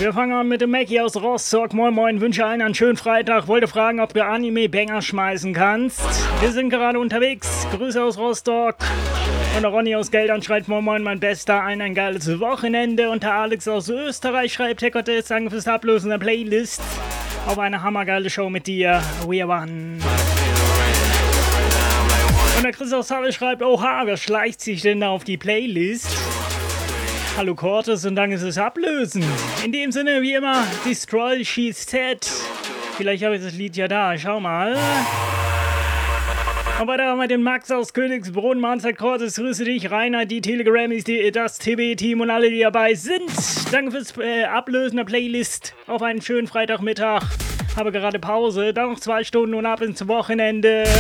Wir fangen an mit dem Mackie aus Rostock. Moin moin, wünsche allen einen schönen Freitag. Wollte fragen, ob du Anime-Banger schmeißen kannst. Wir sind gerade unterwegs. Grüße aus Rostock. Und der Ronny aus Geldern schreibt, moin moin, mein Bester, ein geiles Wochenende. Und der Alex aus Österreich schreibt, Herr Gottes, danke fürs Ablösen der Playlist. Auf eine hammergeile Show mit dir. We are one. Und der Chris aus Halle schreibt, oha, wer schleicht sich denn da auf die Playlist? Hallo Cortes und danke fürs Ablösen. In dem Sinne, wie immer, Destroy She's Dead. Vielleicht habe ich das Lied ja da, schau mal. Und weiter mit dem Max aus Königsbrunn, Manzeit Cortes, grüße dich, Rainer, die Telegrammis, das TB-Team und alle, die dabei sind. Danke fürs Ablösen der Playlist auf einen schönen Freitagmittag. Habe gerade Pause, dann noch 2 Stunden und ab ins Wochenende.